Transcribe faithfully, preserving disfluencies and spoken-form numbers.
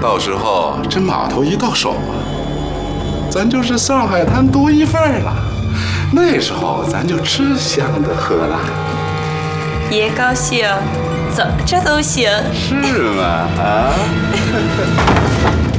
到时候这码头一到手啊，咱就是上海滩多一份了。那时候咱就吃香的喝辣。 爷高兴，怎么着都行。 是吗？啊？